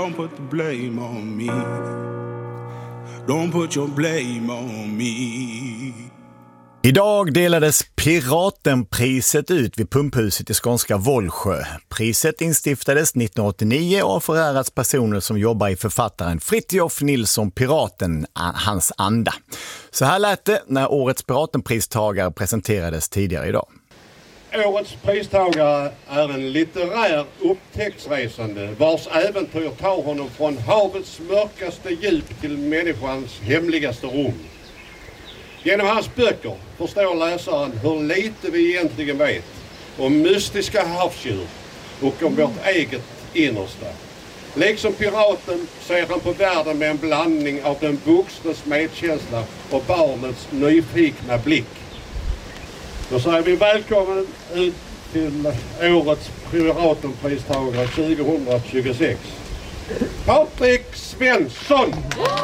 Don't put the blame on me. Don't put your blame on me. Idag delades Piratenpriset ut vid pumphuset i skånska Vollsjö. Priset instiftades 1989 och har förärats personer som jobbar i författaren Fritiof Nilsson Piraten, hans anda. Så här lät det när årets Piratenpristagare presenterades tidigare idag. Årets pristagare är en litterär upptäcktsresande vars äventyr tar honom från havets mörkaste djup till människans hemligaste rum. Genom hans böcker förstår läsaren hur lite vi egentligen vet om mystiska havsdjur och om vårt eget innersta. Liksom piraten ser han på världen med en blandning av den vuxnes medkänsla och barnets nyfikna blick. Då säger vi välkommen ut till årets Piratenpristagare 2026. Patrik Svensson!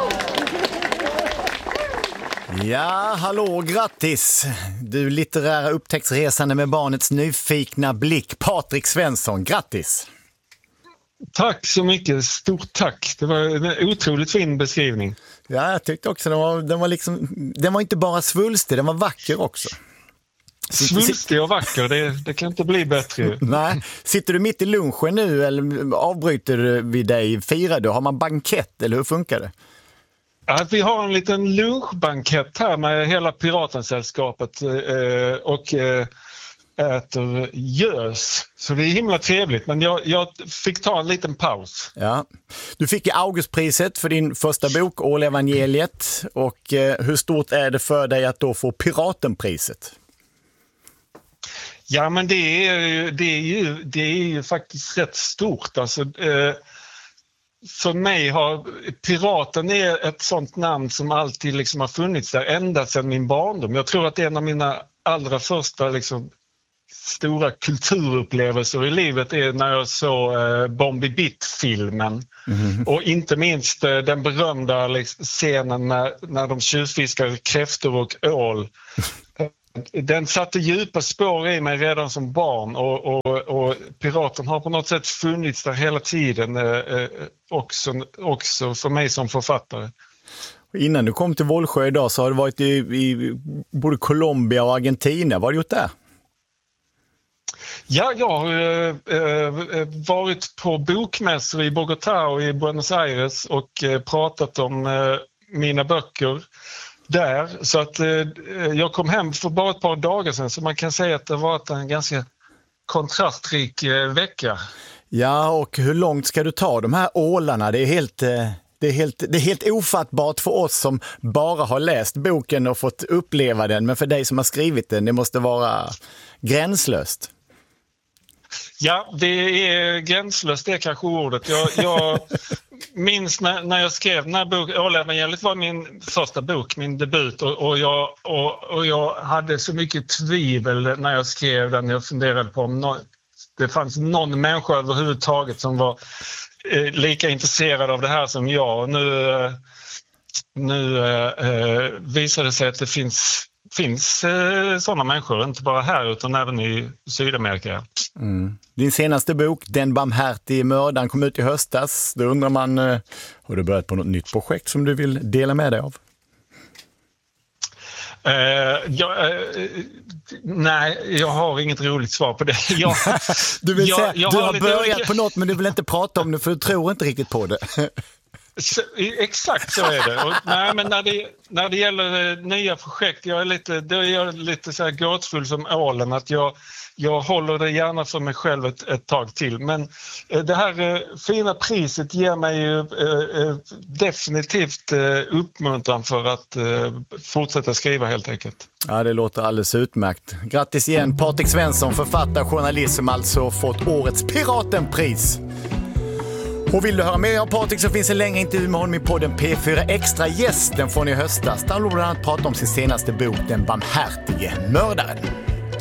Ja, hallå, grattis! Du litterära upptäcktsresande med barnets nyfikna blick, Patrik Svensson, grattis! Tack så mycket, stort tack. Det var en otroligt fin beskrivning. Ja, jag tyckte också den var inte bara svulstig, den var vacker också. Svulstig och vacker, det kan inte bli bättre. Nej, sitter du mitt i lunchen nu eller avbryter vi dig? Firar du? Har man bankett eller hur funkar det? Ja, vi har en liten lunchbankett här med hela Piratensällskapet och äter gös. Så det är himla trevligt, men jag fick ta en liten paus. Ja. Du fick ju Augustpriset för din första bok, Ålevangeliet. Och hur stort är det för dig att då få Piratenpriset? Ja, men det är ju faktiskt rätt stort. Alltså, för mig har Piraten är ett sånt namn som alltid liksom har funnits där ända sedan min barndom. Jag tror att det är en av mina allra första liksom stora kulturupplevelser i livet är när jag såg Bombi Bitt-filmen. Och inte minst den berömda scenen när de tjuvfiskar kräftor och ål. Den satte djupa spår i mig redan som barn och Piraten har på något sätt funnits där hela tiden också för mig som författare. Innan du kom till Vollsjö idag så har du varit i både Colombia och Argentina. Vad har du gjort där? Ja, jag har varit på bokmässor i Bogotá och i Buenos Aires och pratat om mina böcker där. Så att jag kom hem för bara ett par dagar sedan, så man kan säga att det har varit en ganska kontrastrik vecka. Ja, och hur långt ska du ta de här ålarna? Det är helt ofattbart för oss som bara har läst boken och fått uppleva den, men för dig som har skrivit den, det måste vara gränslöst. Ja, det är gränslöst, det är kanske ordet. Jag minns när jag skrev den här boken, Ålevangeliet var min första bok, min debut, och jag hade så mycket tvivel när jag skrev den. Jag funderade på om det fanns någon människa överhuvudtaget som var lika intresserad av det här som jag. Och nu visar det sig att det finns sådana människor, inte bara här utan även i Sydamerika. Din senaste bok, Den barmhärtige mördaren, kom ut i höstas. Då undrar man, har du börjat på något nytt projekt som du vill dela med dig av? Nej, jag har inget roligt svar på det. Du vill säga, du har börjat på något men du vill inte prata om det för du tror inte riktigt på det. Exakt så är det. Nej, men när det gäller nya projekt, jag är lite så här gåtfull som ålen, att jag håller det gärna för mig själv ett tag till. Men det här fina priset ger mig ju definitivt uppmuntran för att fortsätta skriva helt enkelt. Ja, det låter alldeles utmärkt. Grattis igen, Patrik Svensson, författare och journalist som alltså fått årets Piratenpris. Och vill du höra mer av Patrik så finns en längre intervju med honom i podden P4 Extra. Gästen från i höstas. Där låg han att prata om sin senaste bok, Den barmhärtige mördaren.